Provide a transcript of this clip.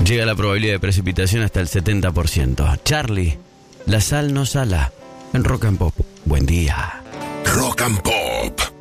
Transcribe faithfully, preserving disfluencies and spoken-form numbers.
Llega la probabilidad de precipitación hasta el setenta por ciento. Charlie, la sal no sala. En Rock and Pop. Buen día. Rock and Pop.